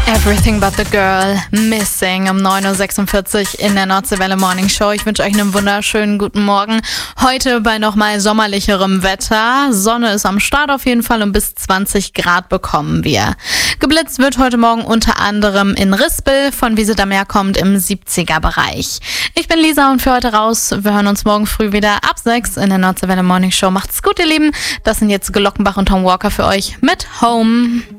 Everything but the girl, Missing um 9.46 Uhr in der Nordseewelle Morning Show. Ich wünsche euch einen wunderschönen guten Morgen. Heute bei nochmal sommerlicherem Wetter. Sonne ist am Start auf jeden Fall und bis 20 Grad bekommen wir. Geblitzt wird heute Morgen unter anderem in Rispel, von Wiese am Meer kommt im 70er-Bereich. Ich bin Lisa und für heute raus. Wir hören uns morgen früh wieder ab 6 in der Nordseewelle Morning Show. Macht's gut, ihr Lieben. Das sind jetzt Glockenbach und Tom Walker für euch mit Home.